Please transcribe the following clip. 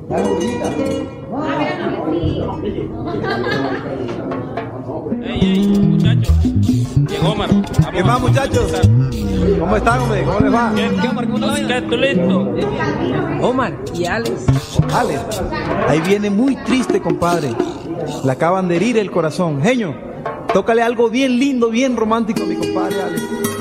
Ey, muchachos. Llegó Omar. ¿Qué más, muchachos? ¿Cómo están, hombre? ¿Cómo les va? ¿Qué Omar? ¿Cómo estás? Listo. Omar y Alex. Alex, ahí viene muy triste, compadre. Le acaban de herir el corazón. Genio, tócale algo bien lindo, bien romántico a mi compadre Alex.